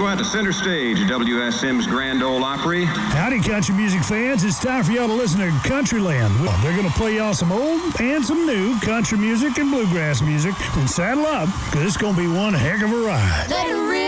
at the center stage of WSM's Grand Ole Opry. Howdy, country music fans. It's time for y'all to listen to Countryland. They're going to play y'all some old and some new country music and bluegrass music. And saddle up, because it's going to be one heck of a ride. Let it rip.